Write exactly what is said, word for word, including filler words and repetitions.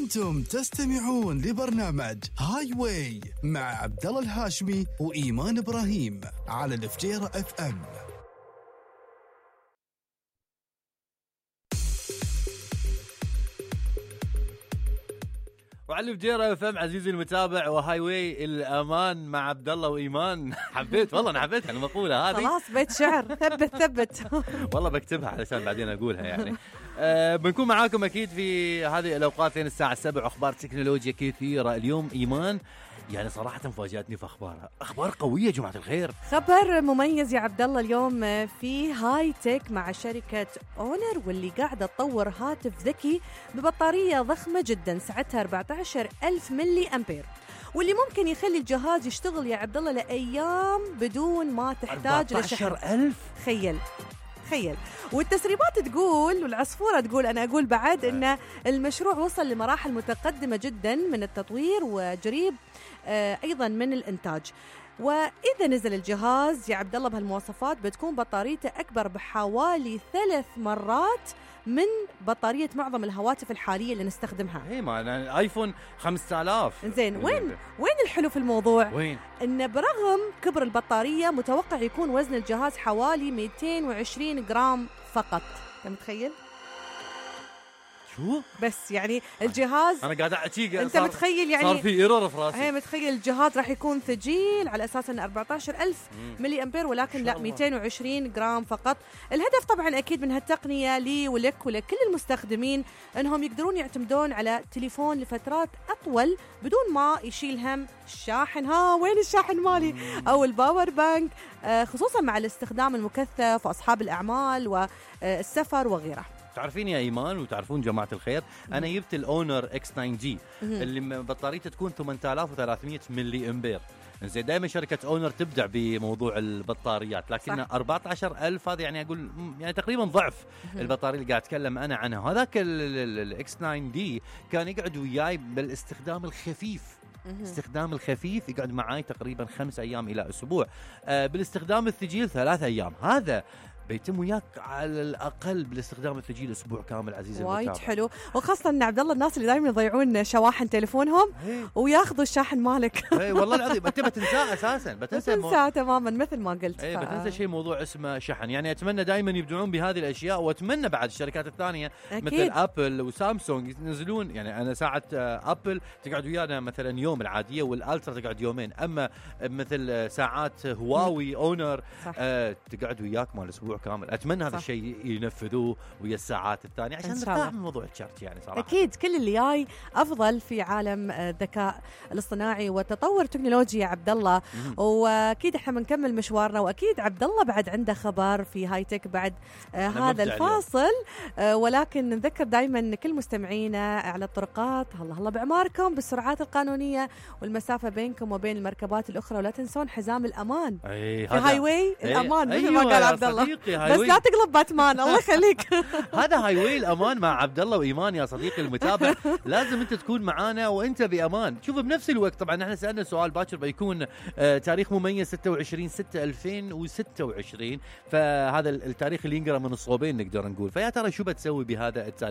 أنتم تستمعون لبرنامج هاي واي مع عبد الله الهاشمي وإيمان إبراهيم على الفجيرة اف ام. وعلى الفجيرة اف ام عزيزي المتابع، وهاي واي الأمان مع عبد الله وإيمان. حبيت والله، أنا حبيتها المقولة هذه، خلاص بيت شعر. ثبت ثبت والله بكتبها علشان بعدين أقولها يعني. أه بنكون معاكم أكيد في هذه الأوقات لين الساعة السابعة، أخبار تكنولوجيا كثيرة. اليوم إيمان يعني صراحة فاجأتني في أخبارها، أخبار قوية جماعة الخير. خبر مميز يا عبد الله اليوم في هاي تك مع شركة اونر، واللي قاعدة تطور هاتف ذكي ببطارية ضخمة جدا سعتها أربعة عشر ألف ملي أمبير، واللي ممكن يخلي الجهاز يشتغل يا عبد الله لأيام بدون ما تحتاج لشحن. أربعة عشر ألف تخيل تخيل. والتسريبات تقول والعصفورة تقول، أنا أقول بعد أن المشروع وصل لمراحل متقدمة جدا من التطوير وجريب آه أيضا من الإنتاج. وإذا نزل الجهاز يا عبد الله بهالمواصفات بتكون بطاريته أكبر بحوالي ثلاث مرات من بطارية معظم الهواتف الحالية اللي نستخدمها. هي ما أنا آيفون خمسة آلاف. زين، وين وين الحلو في الموضوع؟ وين؟ إن برغم كبر البطارية متوقع يكون وزن الجهاز حوالي مئتين وعشرين جرام فقط. أنت متخيل؟ شو؟ بس يعني الجهاز أنا قاعد أحكي، أنت متخيل يعني صار في إيرور في راسي. هي متخيل الجهاز راح يكون ثقيل على أساس أنه أربعة عشر ألف ملي أمبير، ولكن لا، مئتين وعشرين جرام فقط. الهدف طبعا أكيد من هالتقنية لي ولك ولكل المستخدمين أنهم يقدرون يعتمدون على تليفون لفترات أطول بدون ما يشيل هم الشاحن. ها وين الشاحن مالي؟ أو الباور بانك، خصوصا مع الاستخدام المكثف وأصحاب الأعمال والسفر وغيره. تعرفين يا إيمان وتعرفون جماعة الخير، أنا جبت الأونر إكس تسعة جي اللي بطاريته تكون ثمانية آلاف وثلاثمئة ملي أمبير. زي دائما شركة أونر تبدع بموضوع البطاريات، لكن أربعة عشر ألف هذا يعني أقول يعني تقريبا ضعف البطارية اللي قاعد أتكلم أنا عنها. هذاك الإكس تسعة دي كان يقعد وياي بالاستخدام الخفيف، استخدام الخفيف يقعد معاي تقريبا خمس أيام إلى أسبوع، آه بالاستخدام الثقيل ثلاث أيام. هذا بيتم وياك على الأقل بالاستخدام الثقيل أسبوع كامل عزيزي المتابع. وايد حلو، وخاصة إن عبد الله الناس اللي دائما يضيعون شواحن تليفونهم وياخذوا الشاحن مالك. اي والله العظيم أنت بتنساه أساسا، بتنسى بتنساه تماما مثل ما قلت. اي ف... بتنسى شيء موضوع اسمه شحن. يعني أتمنى دائما يبدعون بهذه الأشياء، وأتمنى بعد الشركات الثانية أكيد. مثل أبل وسامسونج ينزلون. يعني أنا ساعة أبل تقعد ويانا مثلا يوم العادية، والألترا تقعد يومين، أما مثل ساعات هواوي أونر آه تقعد وياك مال أسبوع كامل. أتمنى هذا الشيء ينفذوه ويا الساعات الثانية عشان نرتاح من موضوع الشارج. يعني صراحة أكيد كل اللي جاي أفضل في عالم الذكاء الاصطناعي وتطور تكنولوجيا عبد الله، وأكيد إحنا بنكمل مشوارنا، وأكيد عبد الله بعد عنده خبر في هاي تك بعد آه هذا الفاصل. آه ولكن نذكر دائما كل مستمعينا على الطرقات، الله الله بعماركم بالسرعات القانونية والمسافة بينكم وبين المركبات الأخرى، ولا تنسون حزام الأمان. في هاي واي الأمان مثل أيوة ما قال عبد الله، بس لا تقلب باتمان الله يخليك. هذا هاي واي الأمان مع عبد الله وإيمان يا صديقي المتابع. لازم أنت تكون معانا وأنت بأمان. شوف بنفس الوقت طبعا احنا سألنا سؤال باكر بيكون آه تاريخ مميز ستة وعشرين ستة ألفين وستة وعشرين، فهذا التاريخ اللي ينقرأ من الصوبين نقدر نقول. فيا ترى شو بتسوي بهذا التاريخ؟